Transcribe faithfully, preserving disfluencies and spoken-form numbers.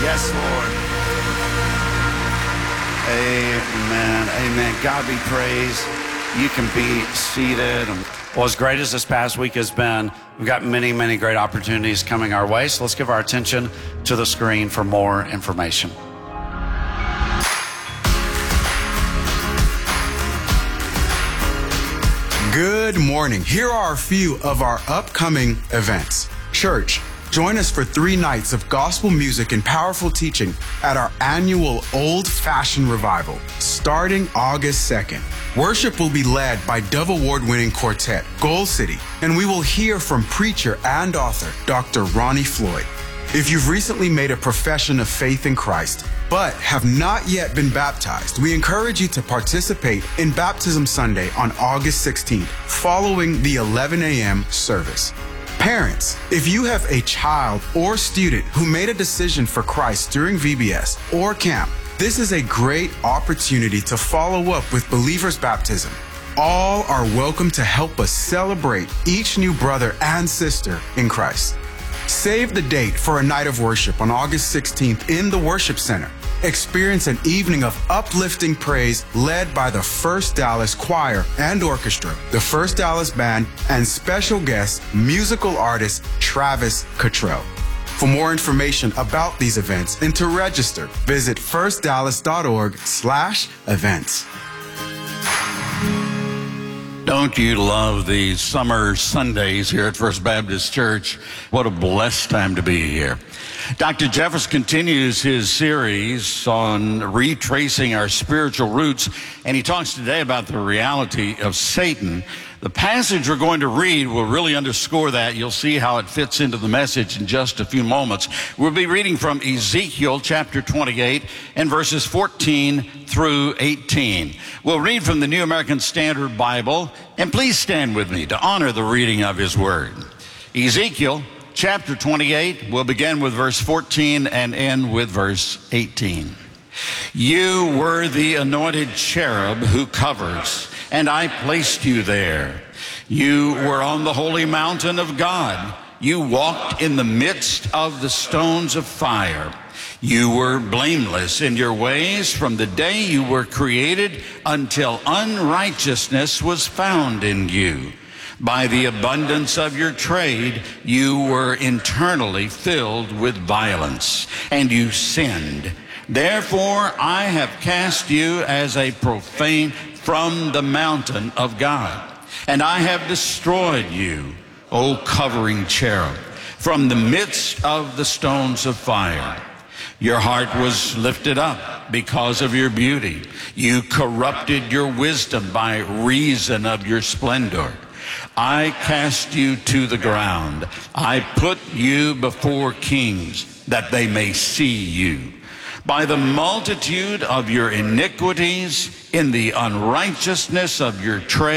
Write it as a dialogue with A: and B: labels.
A: Yes, Lord. Amen. Amen. God be praised. You can be seated. Well, as great as this past week has been, we've got many, many great opportunities coming our way. So let's give our attention to the screen for more information.
B: Good morning. Here are a few of our upcoming events. Church, join us for three nights of gospel music and powerful teaching at our annual Old Fashioned Revival, starting August second. Worship will be led by Dove Award-winning quartet, Goal City, and we will hear from preacher and author, Doctor Ronnie Floyd. If you've recently made a profession of faith in Christ, but have not yet been baptized, we encourage you to participate in Baptism Sunday on August sixteenth, following the eleven a.m. service. Parents, if you have a child or student who made a decision for Christ during V B S or camp, this is a great opportunity to follow up with Believer's Baptism. All are welcome to help us celebrate each new brother and sister in Christ. Save the date for a night of worship on August sixteenth in the Worship Center. Experience an evening of uplifting praise led by the First Dallas Choir and Orchestra, the First Dallas Band, and special guest, musical artist Travis Cottrell. For more information about these events and to register, visit firstdallas.org slash events.
C: Don't you love these summer Sundays here at First Baptist Church? What a blessed time to be here. Doctor Jeffers continues his series on retracing our spiritual roots, and he talks today about the reality of Satan. The passage we're going to read will really underscore that. You'll see how it fits into the message in just a few moments. We'll be reading from Ezekiel chapter twenty-eight and verses fourteen through eighteen. We'll read from the New American Standard Bible, and please stand with me to honor the reading of his word. Ezekiel chapter twenty-eight, we'll begin with verse fourteen and end with verse eighteen. You were the anointed cherub who covers, and I placed you there. You were on the holy mountain of God. You walked in the midst of the stones of fire. You were blameless in your ways from the day you were created until unrighteousness was found in you. By the abundance of your trade, you were internally filled with violence, and you sinned. Therefore, I have cast you as a profane from the mountain of God, and I have destroyed you, O covering cherub, from the midst of the stones of fire. Your heart was lifted up because of your beauty. You corrupted your wisdom by reason of your splendor. I cast you to the ground. I put you before kings that they may see you. By the multitude of your iniquities, in the unrighteousness of your trade,